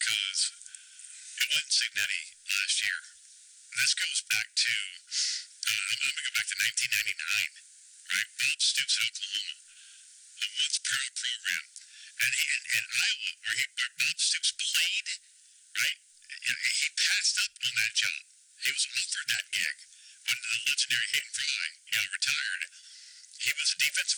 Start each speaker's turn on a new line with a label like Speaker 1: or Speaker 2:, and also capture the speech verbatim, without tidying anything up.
Speaker 1: because it went Signetti last year. And this goes back to, uh, I'm going to go back to nineteen ninety-nine, right? Bob Stoops, Oklahoma, uh, was part of the program. And he, in, in Iowa, where, he, where Bob Stoops played, right? You know, he passed up on that job. He was offered that gig when uh, legendary Hayden Fry, you know, retired. He was a defensive